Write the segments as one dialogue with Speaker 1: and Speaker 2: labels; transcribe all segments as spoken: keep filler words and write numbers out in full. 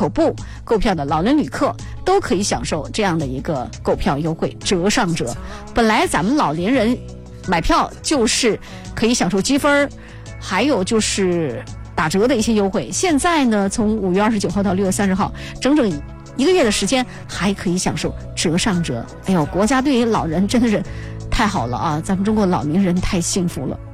Speaker 1: 口部购票的老人旅客都可以享受这样的一个购票优惠，折上折。本来咱们老年人买票就是可以享受积分，还有就是打折的一些优惠，现在呢从五月二十九号到六月三十号整整一个月的时间还可以享受折上折。哎呦，国家对于老人真的是太好了啊，咱们中国老年人太幸福了。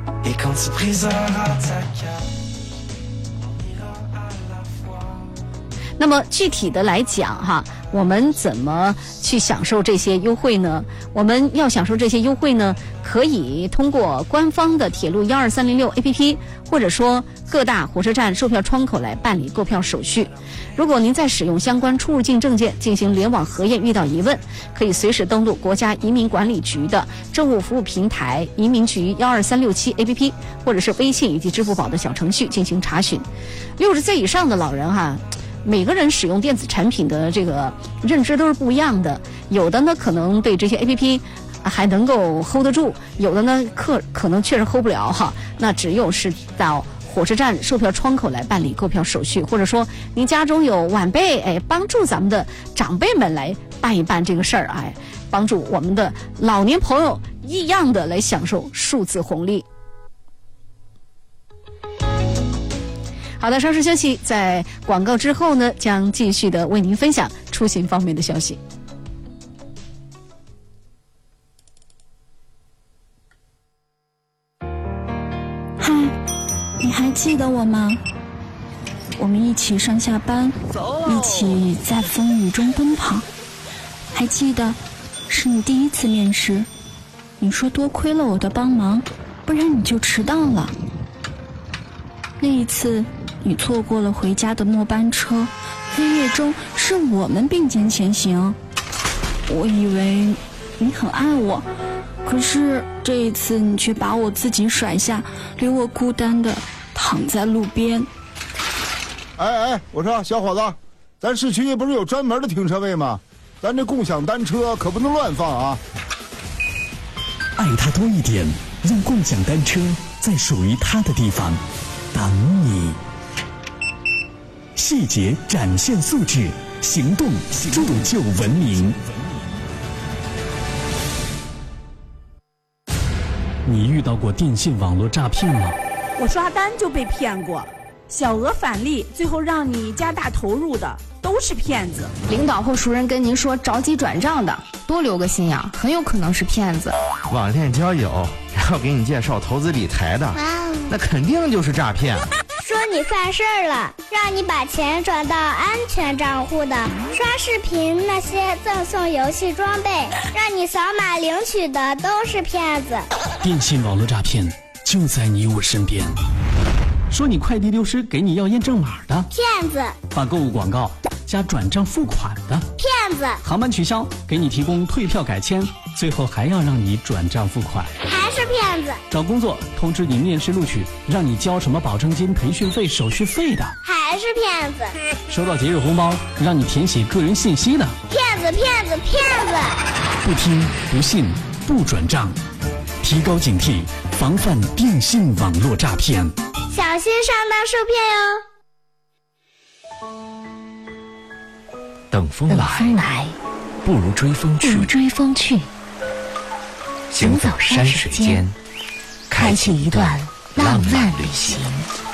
Speaker 1: 那么具体的来讲哈，我们怎么去享受这些优惠呢？我们要享受这些优惠呢，可以通过官方的铁路一二三零六 A P P， 或者说各大火车站售票窗口来办理购票手续。如果您在使用相关出入境证件进行联网核验遇到疑问，可以随时登录国家移民管理局的政务服务平台移民局一二三六七 A P P， 或者是微信以及支付宝的小程序进行查询。六十岁以上的老人哈，每个人使用电子产品的这个认知都是不一样的，有的呢可能对这些 A P P 还能够 hold 得住，有的呢可可能确实 hold 不了哈。那只有是到火车站售票窗口来办理购票手续，或者说您家中有晚辈，哎，帮助咱们的长辈们来办一办这个事儿，哎，帮助我们的老年朋友一样的来享受数字红利。好的，稍事休息，在广告之后呢，将继续的为您分享出行方面的消息。
Speaker 2: 嗨，你还记得我吗？我们一起上下班，一起在风雨中奔跑。还记得是你第一次面试，你说多亏了我的帮忙，不然你就迟到了。那一次你错过了回家的末班车，黑夜中是我们并肩前行。我以为你很爱我，可是这一次你却把我自己甩下，留我孤单的躺在路边。
Speaker 3: 哎哎，我说小伙子，咱市区不是有专门的停车位吗？咱这共享单车可不能乱放啊！
Speaker 4: 爱它多一点，让共享单车在属于它的地方等你。细节展现素质，行动铸就文明。
Speaker 5: 你遇到过电信网络诈骗吗？
Speaker 6: 我刷单就被骗过，小额返利，最后让你加大投入的都是骗子。
Speaker 7: 领导或熟人跟您说着急转账的，多留个心眼，很有可能是骗子。
Speaker 8: 网恋交友，然后给你介绍投资理财的，那肯定就是诈骗。
Speaker 9: 说你犯事儿了，让你把钱转到安全账户的，刷视频那些赠送游戏装备，让你扫码领取的都是骗子。
Speaker 5: 电信网络诈骗就在你我身边。说你快递丢失，给你要验证码的，
Speaker 9: 骗子；
Speaker 5: 发购物广告加转账付款的，
Speaker 9: 骗子；
Speaker 5: 航班取消，给你提供退票改签，最后还要让你转账付款，
Speaker 9: 还是骗子；
Speaker 5: 找工作通知你面试录取，让你交什么保证金、培训费、手续费的，
Speaker 9: 还是骗子；
Speaker 5: 收到节日红包，让你填写个人信息的，
Speaker 9: 骗子骗子骗子。
Speaker 5: 不听不信不转账，提高警惕，防范电信网络诈骗，
Speaker 9: 小心上当受骗哟。
Speaker 10: 等风来，
Speaker 7: 等风来，
Speaker 10: 不如追风去。
Speaker 7: 不如追风去。
Speaker 10: 行走山水间，开启一段浪漫旅行。